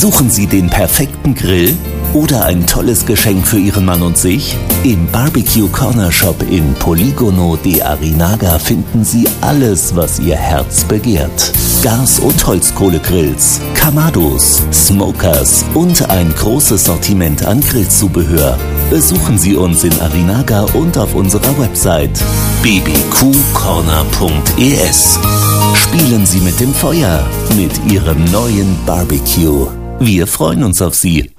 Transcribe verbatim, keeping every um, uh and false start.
Suchen Sie den perfekten Grill oder ein tolles Geschenk für Ihren Mann und sich? Im Barbecue Corner Shop in Polígono de Arinaga finden Sie alles, was Ihr Herz begehrt. Gas- und Holzkohlegrills, Kamados, Smokers und ein großes Sortiment an Grillzubehör. Besuchen Sie uns in Arinaga und auf unserer Website b b q corner punkt e s. Spielen Sie mit dem Feuer mit Ihrem neuen Barbecue. Wir freuen uns auf Sie.